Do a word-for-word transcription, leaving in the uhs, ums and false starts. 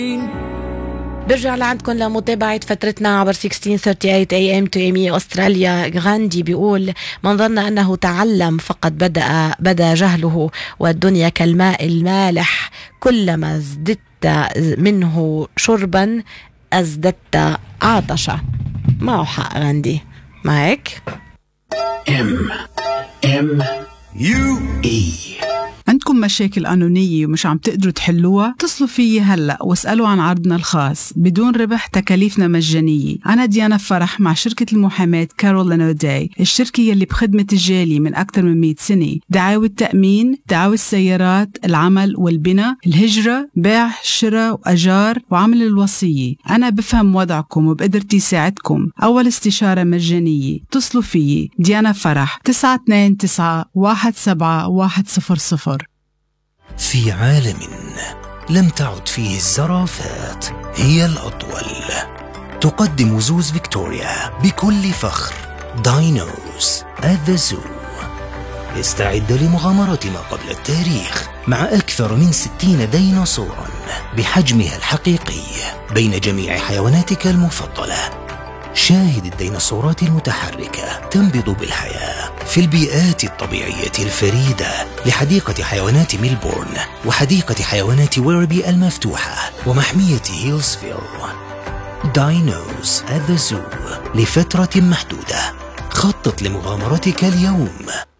برجع لعندكم لمتابعة فترتنا عبر ستة عشر ثلاثة وثلاثين إيه إم تو إم إي أستراليا. غاندي بيقول: من ظن أنه تعلم فقد بدأ بدا جهله، والدنيا كالماء المالح، كلما ازددت منه شربا ازددت عطشا. معه حق غاندي، ما هيك؟ ام ام يو اي. عندكم مشاكل قانونية ومش عم تقدروا تحلوها؟ اتصلوا فيي هلأ واسألوا عن عرضنا الخاص بدون ربح، تكاليفنا مجانية. أنا ديانا فرح مع شركة المحاماة كارولين أوداي، الشركة يلي بخدمة الجالي من أكثر من مئة سنة. دعاوى التأمين، دعاوى السيارات، العمل والبناء، الهجرة، بيع، شراء وأجار، وعمل الوصية. أنا بفهم وضعكم وبقدرتي ساعدكم. أول استشارة مجانية. اتصلوا فيي ديانا فرح تسعة اثنين تسعة واحد سبعة واحد صفر صفر. في عالم لم تعد فيه الزرافات هي الأطول، تقدم زوز فيكتوريا بكل فخر داينوز at the Zoo. استعد لمغامرة ما قبل التاريخ مع أكثر من ستين ديناصورا بحجمها الحقيقي بين جميع حيواناتك المفضلة. شاهد الديناصورات المتحركة تنبض بالحياة في البيئات الطبيعية الفريدة لحديقة حيوانات ميلبورن وحديقة حيوانات ويربي المفتوحة ومحمية هيلسفيل. داينوز at the Zoo لفترة محدودة. خطط لمغامرتك اليوم.